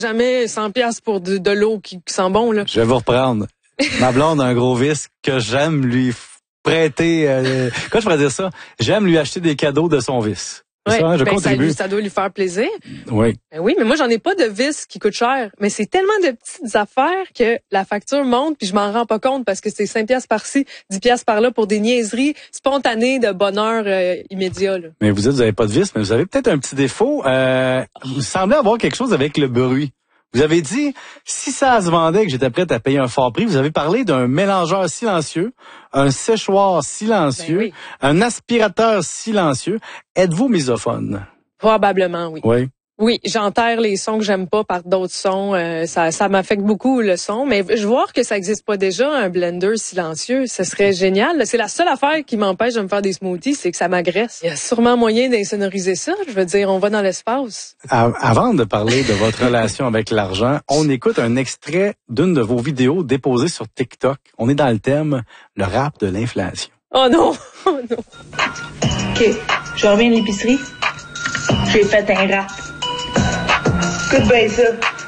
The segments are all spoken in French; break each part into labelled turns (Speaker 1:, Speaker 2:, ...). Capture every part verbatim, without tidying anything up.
Speaker 1: Jamais cent piastres pour de, de l'eau qui, qui sent bon, là.
Speaker 2: Je vais vous reprendre. Ma blonde a un gros vice que j'aime lui prêter... Euh, comment je pourrais dire ça? J'aime lui acheter des cadeaux de son vice.
Speaker 1: Ouais,
Speaker 2: ça, je
Speaker 1: ben
Speaker 2: contribue.
Speaker 1: ça, ça doit lui faire plaisir.
Speaker 2: Oui.
Speaker 1: Ben oui, mais moi, j'en ai pas de vis qui coûtent cher. Mais c'est tellement de petites affaires que la facture monte puis je m'en rends pas compte parce que c'est cinq piastres par-ci, dix piastres par-là pour des niaiseries spontanées de bonheur euh, immédiat, là. Mais
Speaker 2: vous dites, vous avez pas de vis, mais vous avez peut-être un petit défaut. Euh, vous semblez avoir quelque chose avec le bruit. Vous avez dit, si ça se vendait que j'étais prête à payer un fort prix, vous avez parlé d'un mélangeur silencieux, un séchoir silencieux, ben oui. un aspirateur silencieux. Êtes-vous misophone?
Speaker 1: Probablement, oui.
Speaker 2: Oui.
Speaker 1: Oui, j'enterre les sons que j'aime pas par d'autres sons. Euh, ça, ça m'affecte beaucoup le son. Mais je vois que ça existe pas déjà, un blender silencieux. Ce serait génial. C'est la seule affaire qui m'empêche de me faire des smoothies, c'est que ça m'agresse. Il y a sûrement moyen d'insonoriser ça. Je veux dire, on va dans l'espace.
Speaker 2: Avant de parler de votre relation avec l'argent, on écoute un extrait d'une de vos vidéos déposées sur TikTok. On est dans le thème, le rap de l'inflation.
Speaker 1: Oh non! Oh non!
Speaker 3: OK, je reviens de l'épicerie. J'ai fait un rap. Écoute bien ça.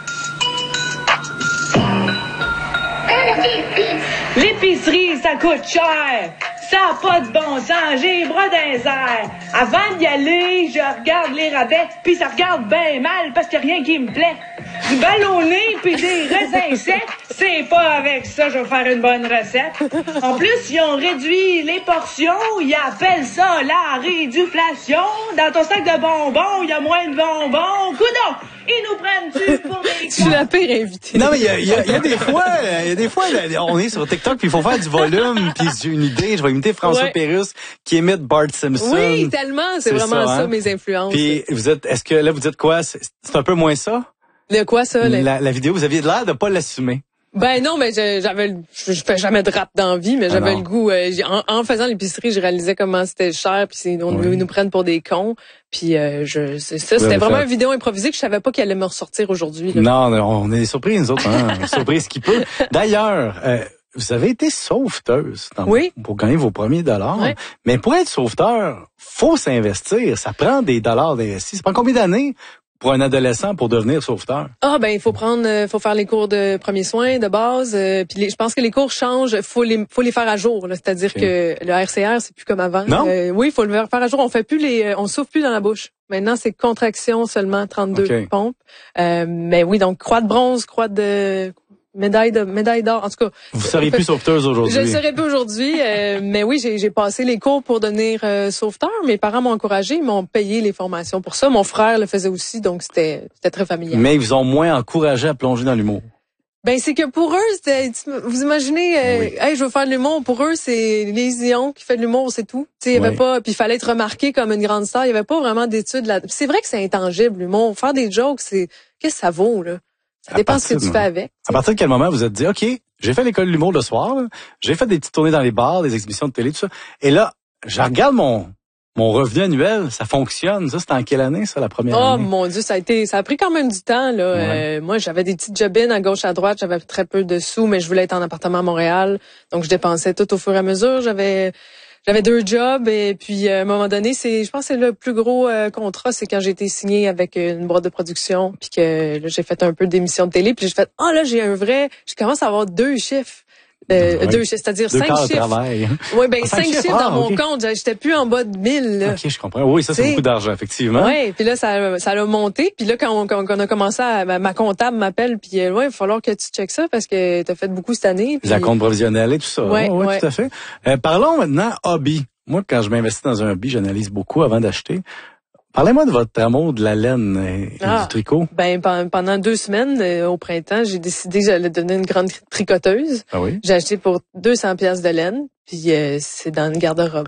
Speaker 3: L'épicerie, ça coûte cher. Ça n'a pas de bon sens. J'ai les bras dans les airs. Avant d'y aller, je regarde les rabais, puis ça regarde bien mal parce qu'il n'y a rien qui me plaît. Du ballonné puis des raisins secs, c'est pas avec ça je vais faire une bonne recette. En plus, ils ont réduit les portions, ils appellent ça la réduflation. Dans ton sac de bonbons, il y a moins de bonbons. Coudon, ils nous prennent-tu pour des...
Speaker 1: Je suis la pire invitée.
Speaker 2: Non, mais il y a, y, a, y a des fois, il y a des fois, là, on est sur TikTok puis il faut faire du volume puis j'ai une idée, je vais imiter François ouais. Pérusse qui imite Bart Simpson.
Speaker 1: Oui, tellement, c'est, c'est vraiment ça, hein? ça mes influences.
Speaker 2: Puis vous êtes, est-ce que là vous dites quoi? C'est, c'est un peu moins ça?
Speaker 1: De quoi ça?
Speaker 2: La, la, la vidéo, vous aviez l'air de pas l'assumer.
Speaker 1: Ben non, mais je, j'avais, je, je fais jamais de rap dans la vie, mais j'avais ah le goût. Euh, en, en faisant l'épicerie, je réalisais comment c'était cher, puis c'est, on oui. nous prennent pour des cons. Puis euh, je, c'est ça, c'était vraiment une vidéo improvisée que je savais pas qu'elle allait me ressortir aujourd'hui. Là.
Speaker 2: Non, on est surpris nous autres, hein, surprise qui peut. D'ailleurs. Euh, Vous avez été sauveteuse dans,
Speaker 1: oui.
Speaker 2: pour gagner vos premiers dollars.
Speaker 1: Oui.
Speaker 2: Mais pour être sauveteur, faut s'investir. Ça prend des dollars d'investis. Ça prend combien d'années pour un adolescent pour devenir sauveteur?
Speaker 1: Ah ben il faut prendre, euh, faut faire les cours de premiers soins de base. Euh, puis les, je pense que les cours changent. Faut les, faut les faire à jour. Là. C'est-à-dire okay. que le R C R c'est plus comme avant.
Speaker 2: Non.
Speaker 1: Euh, oui, il faut le faire à jour. On fait plus les, on souffle plus dans la bouche. Maintenant c'est contraction seulement, trente-deux okay. pompes. Euh, mais oui, donc croix de bronze, croix de Médaille de médaille d'or. En tout cas,
Speaker 2: vous seriez plus sauveteuse aujourd'hui.
Speaker 1: Je ne serais plus aujourd'hui, euh, mais oui, j'ai, j'ai passé les cours pour devenir euh, sauveteur. Mes parents m'ont encouragé, ils m'ont payé les formations pour ça. Mon frère le faisait aussi, donc c'était c'était très familial.
Speaker 2: Mais ils vous ont moins encouragé à plonger dans l'humour.
Speaker 1: Ben c'est que pour eux, c'était, vous imaginez, euh, oui. hey, je veux faire de l'humour. Pour eux, c'est les Ions qui fait de l'humour, c'est tout. Tu sais, il y avait oui. pas, puis il fallait être remarqué comme une grande star. Il y avait pas vraiment d'études là. C'est vrai que c'est intangible l'humour. Faire des jokes, c'est qu'est-ce que ça vaut là? Ça dépend de ce que tu fais avec.
Speaker 2: À partir de quel moment vous vous êtes dit, OK, j'ai fait l'école de l'humour le soir, là, j'ai fait des petites tournées dans les bars, des exhibitions de télé, tout ça, et là, je regarde mon mon revenu annuel, ça fonctionne. Ça, c'était en quelle année, ça, la première
Speaker 1: oh,
Speaker 2: année?
Speaker 1: Oh mon Dieu, ça a été, ça a pris quand même du temps, là. Ouais. Euh, moi, j'avais des petites jobines à gauche, à droite, j'avais très peu de sous, mais je voulais être en appartement à Montréal, donc je dépensais tout au fur et à mesure. J'avais J'avais deux jobs et puis à un moment donné, c'est, je pense que c'est le plus gros euh, contrat, c'est quand j'ai été signée avec une boîte de production, puis que là, j'ai fait un peu d'émissions de télé, puis j'ai fait ah oh, là j'ai un vrai, je commence à avoir deux chiffres. Euh, ouais. Deux, c'est-à-dire
Speaker 2: deux
Speaker 1: cinq chiffres.
Speaker 2: Oui,
Speaker 1: ben cinq, cinq chiffres, chiffres ah, dans okay. mon compte. J'étais plus en bas de mille. Là.
Speaker 2: Ok, je comprends. Oui, ça c'est beaucoup d'argent, effectivement.
Speaker 1: Oui, puis là ça, ça a monté. Puis là quand on, quand on a commencé, à, ma, ma comptable m'appelle, puis ouais, il va falloir que tu checkes ça parce que t'as fait beaucoup cette année. Puis...
Speaker 2: La compte provisionnelle et tout ça.
Speaker 1: Oui,
Speaker 2: oui,
Speaker 1: ouais.
Speaker 2: tout à fait. Euh, parlons maintenant hobby. Moi, quand je m'investis dans un hobby, j'analyse beaucoup avant d'acheter. Parlez-moi de votre amour de la laine et ah, du tricot.
Speaker 1: Ben pendant deux semaines euh, au printemps, j'ai décidé que j'allais devenir une grande tricoteuse.
Speaker 2: Ah oui.
Speaker 1: J'ai acheté pour deux cents pièces de laine, puis euh, c'est dans une garde-robe.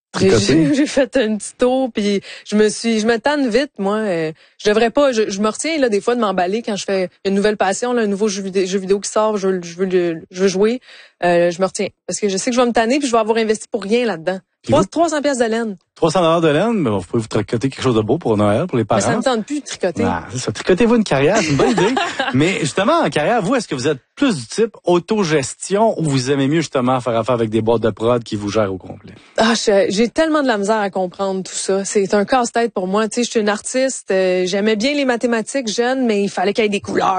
Speaker 2: J'ai,
Speaker 1: j'ai fait un petit tour, puis je me suis, je me tanne vite, moi. Euh, je devrais pas, je, je me retiens là des fois de m'emballer quand je fais une nouvelle passion, là, un nouveau jeu vidéo, jeu vidéo qui sort, je veux, je veux, le, je veux jouer. Euh, je me retiens parce que je sais que je vais me tanner, puis je vais avoir investi pour rien là-dedans. trois cents pièces de laine.
Speaker 2: trois cents dollars de laine, mais vous pouvez vous tricoter quelque chose de beau pour Noël, pour les parents.
Speaker 1: Mais ça me tente plus de tricoter.
Speaker 2: Ah, c'est ça. Tricotez-vous une carrière, c'est une bonne idée. Mais justement, en carrière, vous, est-ce que vous êtes plus du type autogestion ou vous aimez mieux justement faire affaire avec des boîtes de prod qui vous gèrent au complet?
Speaker 1: Ah, je- j'ai tellement de la misère à comprendre tout ça. C'est un casse-tête pour moi. Tu sais, je suis une artiste. euh, J'aimais bien les mathématiques jeune, mais il fallait qu'il y ait des couleurs.